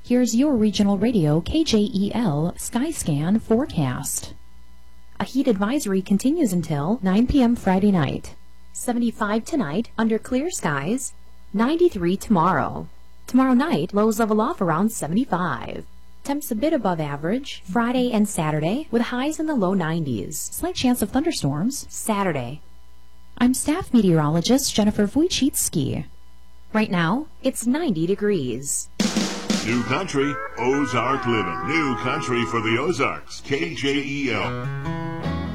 Here's your regional radio KJEL Skyscan forecast. A heat advisory continues until 9 p.m. Friday night. 75 tonight under clear skies. 93 tomorrow. Tomorrow night, lows level off around 75. Temps a bit above average Friday and Saturday with highs in the low 90s. Slight chance of thunderstorms Saturday. I'm staff meteorologist Jennifer Wojcicki. Right now, it's 90 degrees. New country, Ozark living. New country for the Ozarks. KJEL.